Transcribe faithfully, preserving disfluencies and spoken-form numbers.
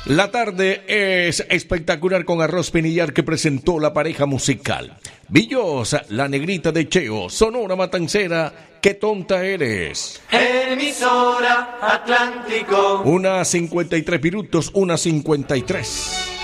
La tarde es espectacular con Arroz Pinillar que presentó la pareja musical. Villosa, la negrita de Cheo, Sonora Matancera, qué tonta eres. Emisora Atlántico. Una cincuenta y tres minutos, una cincuenta y tres.